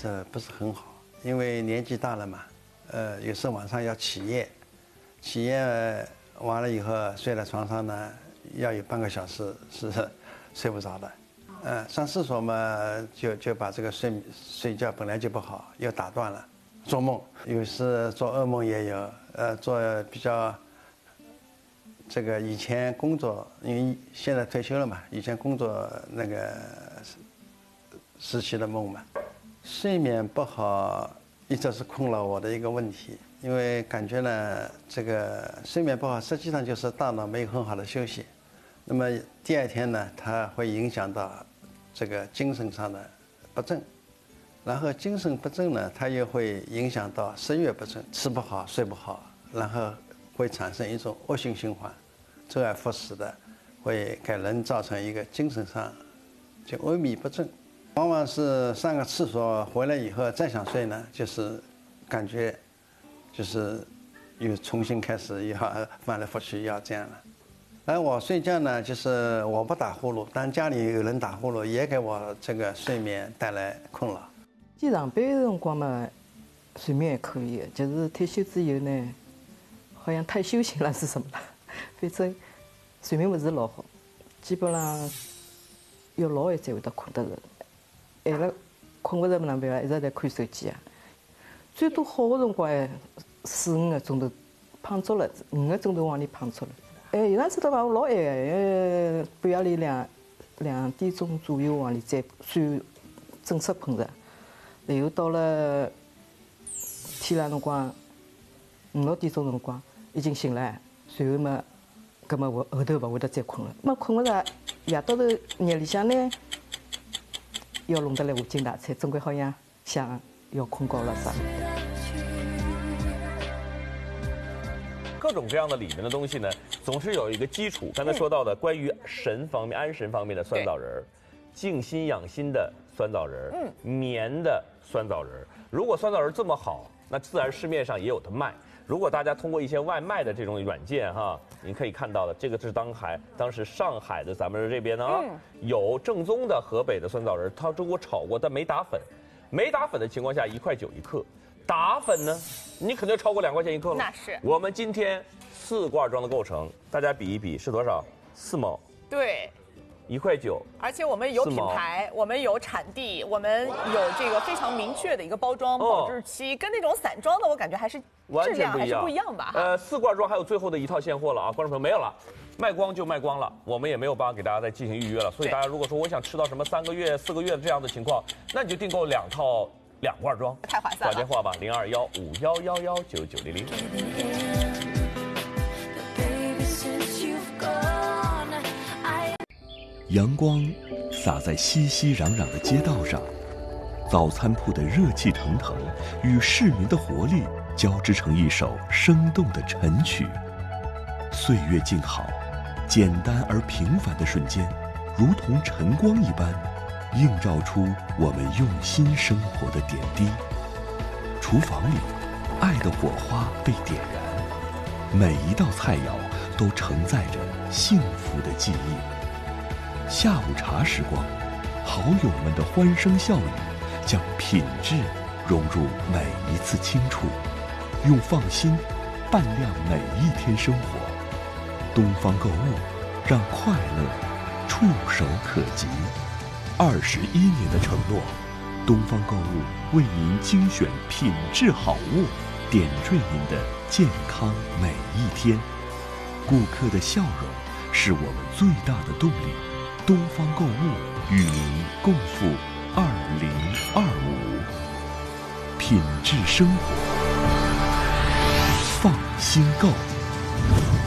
着不是很好，因为年纪大了嘛，有时候晚上要起夜，完了以后睡在床上呢，要有半个小时是睡不着的。上厕所嘛，就把这个睡觉本来就不好，又打断了。做梦有时做噩梦也有，做比较这个以前工作，因为现在退休了嘛，以前工作那个时期的梦嘛。睡眠不好一直是困扰我的一个问题，因为感觉呢，这个睡眠不好实际上就是大脑没有很好的休息，那么第二天呢，它会影响到这个精神上的不正，然后精神不正呢，它又会影响到食欲不正，吃不好睡不好，然后会产生一种恶性循环，周而复始的，会给人造成一个精神上就萎靡不振。往往是上个厕所回来以后再想睡呢，就是感觉就是又重新开始要翻来覆去要这样了。而我睡觉呢，就是我不打呼噜，但家里有人打呼噜，也给我这个睡眠带来困扰。 上班的辰光嘛，睡眠还可以，就是退休之后呢，好像太休闲了是什么了？反正睡眠不是老好，基本上要老晚才会得困得着。晚了困不着哪能办啊？一直在看手机啊。最多好的辰光还4-5个钟头，胖足了，5个钟头往里胖足了。有趟子到吧，我老晚个，半夜里2点钟左右往里再算正式困着，然后到了天亮辰光5-6点钟辰光已经醒了，随后嘛，搿么我后头勿会得再困了。么困不着，夜到头夜里向呢，要弄得来无精打采，总归好像想要困觉了啥。 各种各样的里面的东西呢，总是有一个基础。刚才说到的关于神方面、安神方面的酸枣仁，静心养心的酸枣仁，眠的酸枣仁。如果酸枣仁这么好，那自然市面上也有的卖。如果大家通过一些外卖的这种软件哈，你可以看到的，这个是当时上海的咱们这边呢有正宗的河北的酸枣仁，它中国炒过，但没打粉。没打粉的情况下，1块9一克。打粉呢，你肯定超过2块钱一克了。 那是。 我们今天4罐装的构成，大家比一比是多少？4毛。 对。 1块9。 而且我们有品牌，我们有产地，我们有这个非常明确的一个包装保质期，跟那种散装的我感觉还是质量还是不一样吧。 4罐装还有最后的一套现货了啊，观众朋友没有了。卖光就卖光了，我们也没有办法给大家再进行预约了。所以大家如果说我想吃到什么3个月、4个月的这样的情况，那你就订购2套2罐装， 太划算了。 打电话吧，0215119900。 阳光洒在熙熙攘攘的街道上，早餐铺的热气腾腾与市民的活力交织成一首生动的晨曲。岁月静好，简单而平凡的瞬间，如同晨光一般，映照出我们用心生活的点滴。厨房里，爱的火花被点燃，每一道菜肴都承载着幸福的记忆。下午茶时光，好友们的欢声笑语，将品质融入每一次清楚，用放心伴亮每一天生活。东方购物，让快乐触手可及。21年的承诺，东方购物为您精选品质好物，点缀您的健康每一天。顾客的笑容是我们最大的动力。东方购物与您共赴2025，品质生活，放心购。